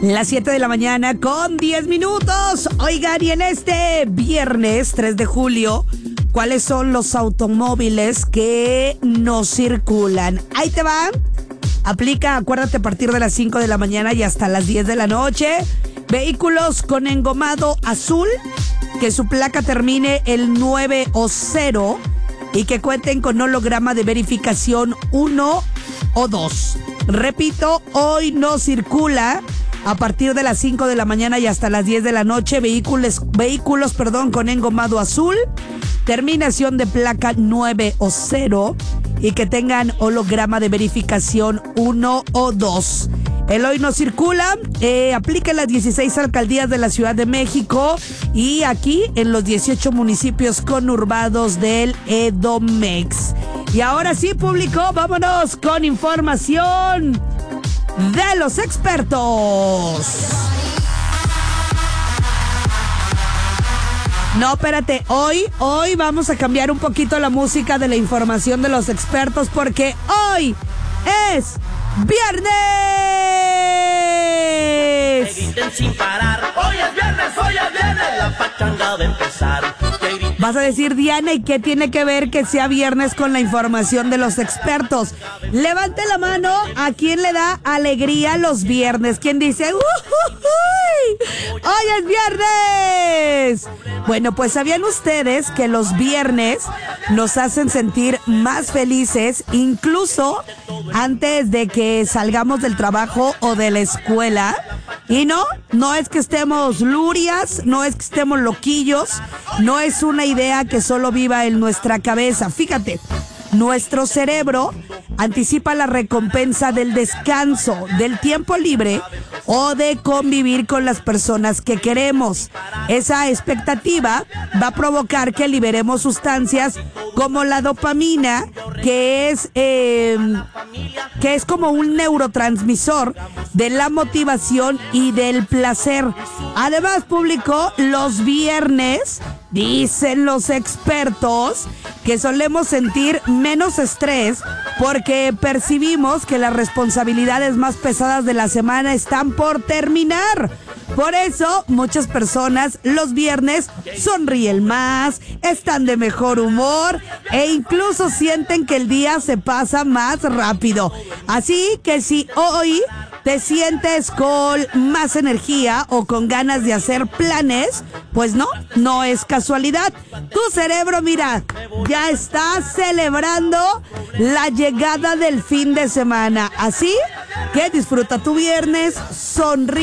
Las 7 de la mañana con 10 minutos. Oigan, y en este viernes 3 de julio, ¿cuáles son los automóviles que no circulan? Ahí te va. Aplica, acuérdate, a partir de las 5 de la mañana y hasta las 10 de la noche. Vehículos con engomado azul, que su placa termine el 9 o 0 y que cuenten con holograma de verificación 1 o 2. Repito, hoy no circula a partir de las 5 de la mañana y hasta las 10 de la noche vehículos con engomado azul, terminación de placa 9 o 0 y que tengan holograma de verificación 1 o 2. El hoy no circula, aplica en las 16 alcaldías de la Ciudad de México y aquí en los 18 municipios conurbados del Edomex. Y ahora sí, público, vámonos con información de los expertos. No, espérate, hoy vamos a cambiar un poquito la música de la información de los expertos porque hoy es viernes. Griten sin parar, hoy es viernes, la pachanga de empezar. Vas a decir, Diana, ¿y qué tiene que ver que sea viernes con la información de los expertos? Levante la mano a quien le da alegría los viernes. ¿Quién dice, hoy es viernes? Bueno, pues ¿sabían ustedes que los viernes nos hacen sentir más felices, incluso antes de que salgamos del trabajo o de la escuela? Y no es que estemos lurias, no es que estemos loquillos, no es una idea que solo viva en nuestra cabeza. Fíjate, nuestro cerebro anticipa la recompensa del descanso, del tiempo libre o de convivir con las personas que queremos. Esa expectativa va a provocar que liberemos sustancias como la dopamina, que es como un neurotransmisor de la motivación y del placer. Además, público, los viernes, dicen los expertos, que solemos sentir menos estrés porque percibimos que las responsabilidades más pesadas de la semana están por terminar. Por eso, muchas personas los viernes sonríen más, están de mejor humor e incluso sienten que el día se pasa más rápido. Así que si hoy te sientes con más energía o con ganas de hacer planes, pues no es casualidad. Tu cerebro, mira, ya está celebrando la llegada del fin de semana. Así que disfruta tu viernes, sonríe.